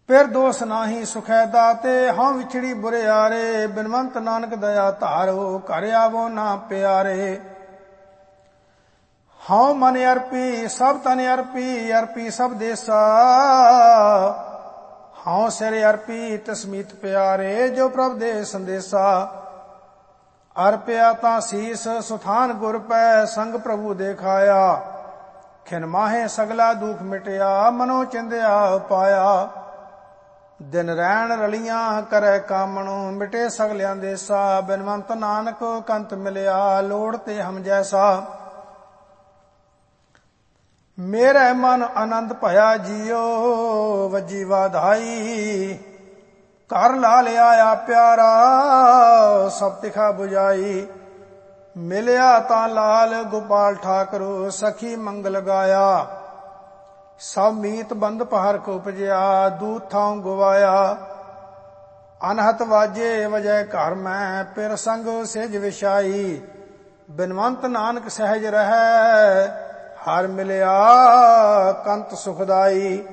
फिर दोष नाही सुखै दाते, हाँ विछड़ी बुरियारे। बिनवंत नानक दया धारो, घर आवो ना प्यारे। हाँ मन अर्पी सब तन अर्पी, अर्पी सब देसा। हाँ सिर अर्पी तस्मीत प्यारे, जो प्रभ दे संदेसा। अर्पया ता शीस सुथान गुर पै, संग प्रभु देखाया। खिन माहे सगला दुख मिटया, मनो चिंदया पाया। दिन रैन रलियां करे कामणो, मिटे सगलियां देसा। बिनवंत नानक कंत मिलया, लोड़ ते हम जैसा। मेरे मन आनंद भया जियो, वजी वाधाई। घर ला लिया प्यारा, सब तिखा बुझाई। मिलया ता लाल गोपाल ठाकरो, सखी मंगल गाया। सब मीत बंद पहर को उपजया, दूत थां गवाया। अनहत वाजे वजय घर में, पिर संग सेज विछाई। बिनवंत नानक सहज रहै, हर मिलया कंत सुखदाई।